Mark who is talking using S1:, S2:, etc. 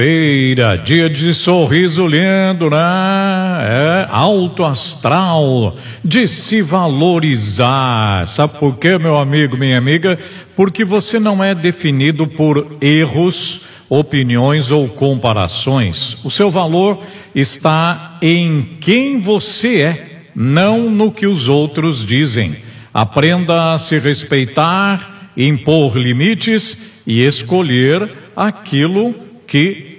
S1: Feira, dia de sorriso lindo, né? Alto astral, de se valorizar. Sabe por quê, meu amigo, minha amiga? Porque você não é definido por erros, opiniões ou comparações. O seu valor está em quem você é, não no que os outros dizem. Aprenda a se respeitar, impor limites e escolher aquilo que